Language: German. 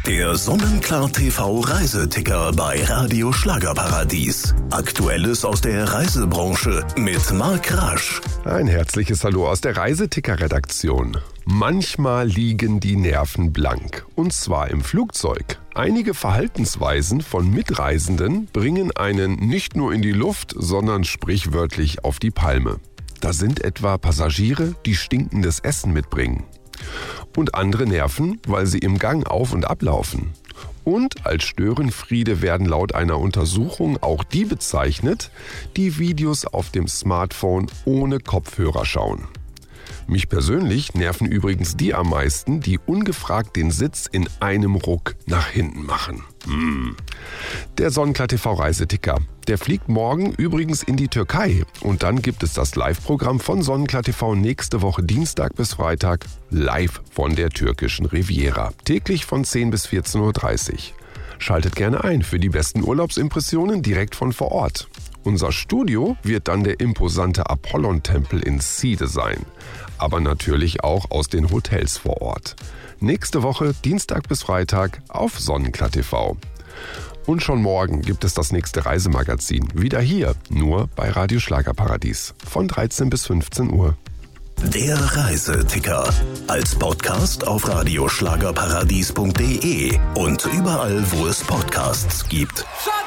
Der Sonnenklar TV Reiseticker bei Radio Schlagerparadies. Aktuelles aus der Reisebranche mit Marc Rasch. Ein herzliches Hallo aus der Reiseticker-Redaktion. Manchmal liegen die Nerven blank. Und zwar im Flugzeug. Einige Verhaltensweisen von Mitreisenden bringen einen nicht nur in die Luft, sondern sprichwörtlich auf die Palme. Da sind etwa Passagiere, die stinkendes Essen mitbringen. Und andere nerven, weil sie im Gang auf- und ablaufen. Und als Störenfriede werden laut einer Untersuchung auch die bezeichnet, die Videos auf dem Smartphone ohne Kopfhörer schauen. Mich persönlich nerven übrigens die am meisten, die ungefragt den Sitz in einem Ruck nach hinten machen. Der Sonnenklar TV Reiseticker, der fliegt morgen übrigens in die Türkei. Und dann gibt es das Live-Programm von Sonnenklar TV nächste Woche Dienstag bis Freitag live von der türkischen Riviera. Täglich von 10 bis 14.30 Uhr. Schaltet gerne ein für die besten Urlaubsimpressionen direkt von vor Ort. Unser Studio wird dann der imposante Apollon-Tempel in Side sein. Aber natürlich auch aus den Hotels vor Ort. Nächste Woche, Dienstag bis Freitag, auf Sonnenklar TV. Und schon morgen gibt es das nächste Reisemagazin. Wieder hier, nur bei Radio Schlagerparadies. Von 13 bis 15 Uhr. Der Reiseticker. Als Podcast auf radioschlagerparadies.de und überall, wo es Podcasts gibt.